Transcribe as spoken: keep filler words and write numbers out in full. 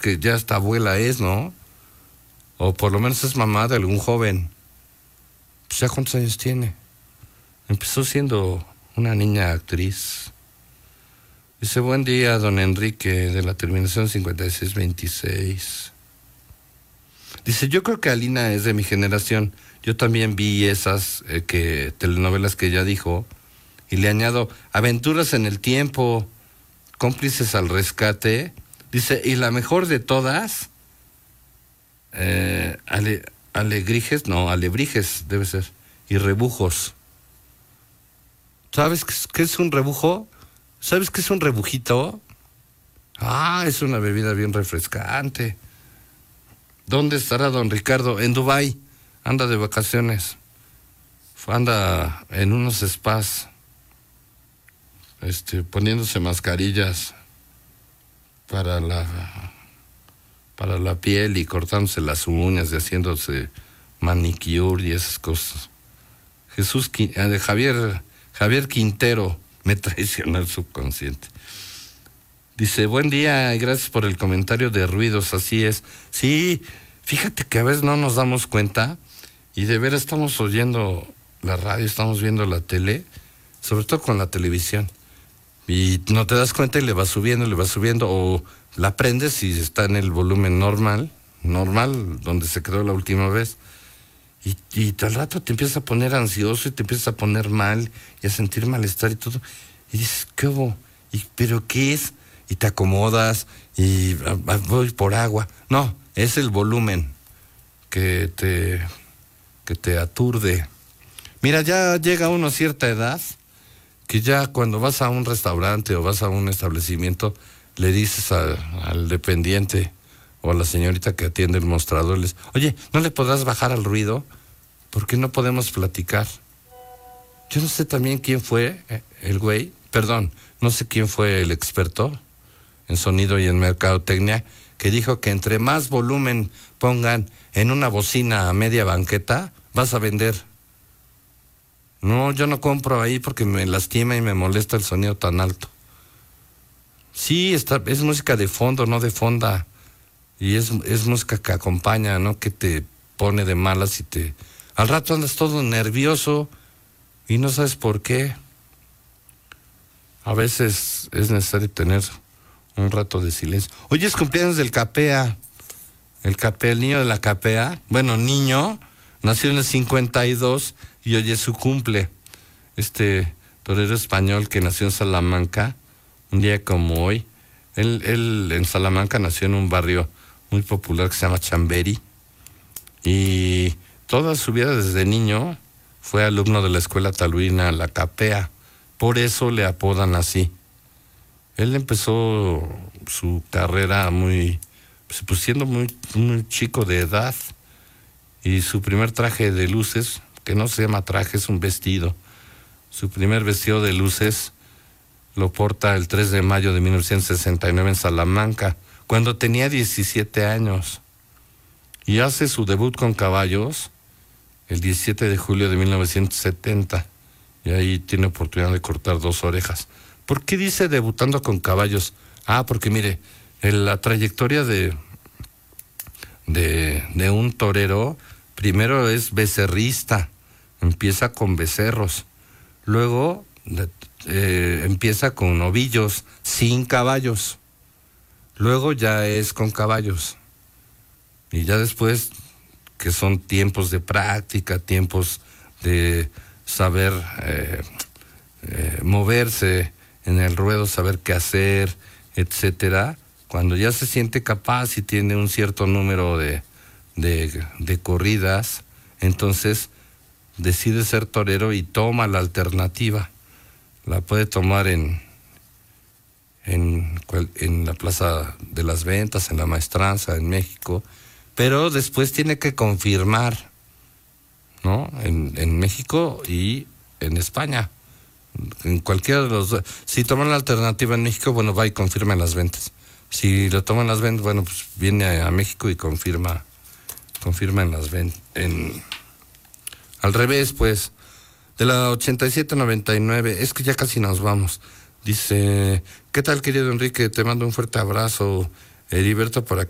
que ya hasta abuela es, ¿no? O por lo menos es mamá de algún joven. Pues ya cuántos años tiene. Empezó siendo una niña actriz. Dice, buen día, don Enrique, de la terminación cincuenta y seis veintiséis. Dice, yo creo que Alina es de mi generación. Yo también vi esas eh, que telenovelas que ella dijo. Y le añado, Aventuras en el tiempo, Cómplices al rescate. Dice, y la mejor de todas, eh, ale, Alegrijes, no, Alebrijes debe ser, y Rebujos. ¿Sabes qué es un rebujo? ¿Sabes qué es un rebujito? Ah, es una bebida bien refrescante. ¿Dónde estará don Ricardo? En Dubái. Anda de vacaciones. Anda en unos spas. Este, poniéndose mascarillas para la para la piel y cortándose las uñas y haciéndose manicure y esas cosas. Jesús eh, Javier Javier Quintero, me traicionó el subconsciente. Dice, buen día y gracias por el comentario de ruidos, así es. Sí, fíjate que a veces no nos damos cuenta y de veras estamos oyendo la radio, estamos viendo la tele, sobre todo con la televisión. Y no te das cuenta y le vas subiendo, le vas subiendo, o la prendes y está en el volumen normal, normal, donde se quedó la última vez. Y, y al rato te empiezas a poner ansioso y te empiezas a poner mal y a sentir malestar y todo. Y dices, ¿qué hubo? ¿Y, ¿Pero qué es? Y te acomodas y a, a, voy por agua. No, es el volumen que te, que te aturde. Mira, ya llega uno a cierta edad que ya cuando vas a un restaurante o vas a un establecimiento, le dices a, al dependiente o a la señorita que atiende el mostrador, les, oye, ¿no le podrás bajar al ruido? Porque no podemos platicar. Yo no sé también quién fue el güey, perdón, no sé quién fue el experto en sonido y en mercadotecnia, que dijo que entre más volumen pongan en una bocina a media banqueta, vas a vender. No, yo no compro ahí porque me lastima y me molesta el sonido tan alto. Sí, está, es música de fondo, no de fonda. Y es, es música que acompaña, ¿no? Que te pone de malas y te... Al rato andas todo nervioso y no sabes por qué. A veces es necesario tener un rato de silencio. Hoy es cumpleaños del Capea. El Capea, el niño de la Capea. Bueno, niño, nació en el cincuenta y dos y hoy es su cumple. Este torero español que nació en Salamanca, un día como hoy. Él, él en Salamanca nació en un barrio muy popular que se llama Chamberí. Y toda su vida desde niño fue alumno de la escuela taurina La Capea. Por eso le apodan así. Él empezó su carrera muy, pues siendo muy, muy chico de edad. Y su primer traje de luces, que no se llama traje, es un vestido. Su primer vestido de luces lo porta el tres de mayo de mil novecientos sesenta y nueve en Salamanca, cuando tenía diecisiete años. Y hace su debut con caballos el diecisiete de julio de mil novecientos setenta. Y ahí tiene oportunidad de cortar dos orejas. ¿Por qué dice debutando con caballos? Ah, porque mire, en la trayectoria de, de, de un torero, primero es becerrista, empieza con becerros. Luego eh, empieza con novillos, sin caballos. Luego ya es con caballos. Y ya después, que son tiempos de práctica, tiempos de saber eh, eh, moverse en el ruedo, saber qué hacer, etcétera. Cuando ya se siente capaz y tiene un cierto número de, de, de corridas, entonces decide ser torero y toma la alternativa. La puede tomar en, en, en la Plaza de las Ventas, en la Maestranza, en México, pero después tiene que confirmar, ¿no? En, en México y en España. En cualquiera de los dos. Si toman la alternativa en México, bueno, va y confirma en las ventas. Si lo toman las ventas, bueno, pues viene a México y confirma, confirma en las ventas. En, al revés, pues, de la ochenta y siete noventa y nueve, es que ya casi nos vamos. Dice, ¿qué tal, querido Enrique? Te mando un fuerte abrazo. Heriberto por aquí.